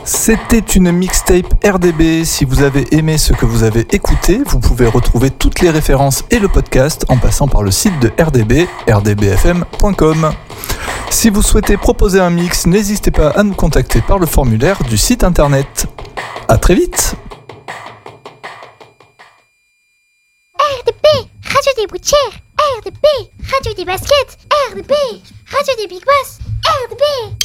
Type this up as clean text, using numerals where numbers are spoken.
C'était une mixtape RDB. Si vous avez aimé ce que vous avez écouté, vous pouvez retrouver toutes les références et le podcast en passant par le site de RDB, rdbfm.com. Si vous souhaitez proposer un mix, n'hésitez pas à nous contacter par le formulaire du site internet. À très vite. RDB, Radio des Boutières. RDB, Radio des Baskets. RDB, Radio des Big Boss. RDB.